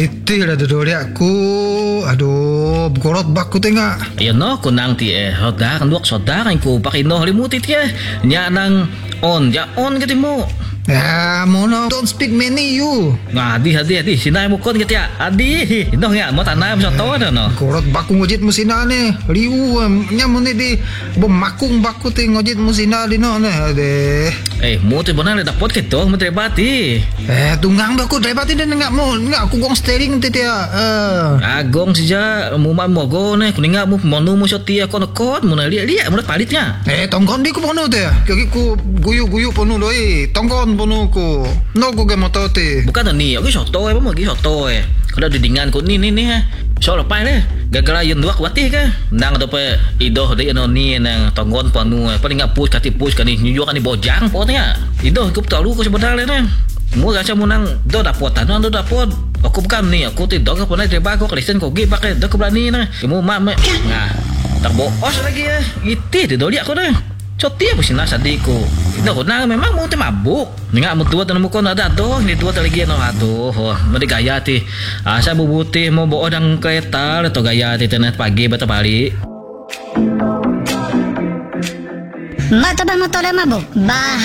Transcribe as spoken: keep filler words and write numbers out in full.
Itu lah dodori aku. Aduh, gorot baku tengah. Ayo no, kunang ti eh. Hoda kan duak soda kan ku pakai no limutit ya. Nya nang on, ya on gitu mo. Ya, mono don't speak many you. Nah, adi adi adi, sinay mo kon gitu ya. Adi, ino nga mo tanay mo sa tawa na no. Gorot baku ngojit musina ne. Liu nya mo ni di bemakung baku te ngojit musina di no ne. Ade. Eh, mo te bonan le dapot kito, mo te bati. Eh, tunggang baku debati dan enggak mo, enggak aku gong steering te dia. Eh. Agong sija mo man mo go ne, kuninga mo monu mo sotia kon kon mo na liat liat mo palitnya. Eh, tongkon di ku pono te. Kaki ku guyu-guyu pono loi. Tongkon pono ku. No ku ge moto te. Bukan ni, aku soto eh, mo gi soto eh. Kalau didingan ko ni ni ni ha. So lepai le. Gagala yun dua kuatih ka. Nang do pe ido de ano ni nang tonggon panu paling ngap push kati push kani nyuyo kani bojang potnya. Ido kup talu ko sebenarnya ne. Mu gacha mo nang do dapot ano do dapot. Aku bukan ni, aku tidak ke pernah terba ko Kristen ko gi pakai do berani na. Kamu mak me. Nah. Tak boos lagi ya. Iti de doli aku ne. Coti apa sih nasa diku. Ito ko na memang mo te mabuk. Nga mo tuwa tanong mo ko na dato. Hindi tuwa talagi ano ato. Oh, madi gaya ti. Asa bubuti mo buo ng kereta. Ito gaya ti tenet pagi bata bali. Mata ba motor mabuk? Bah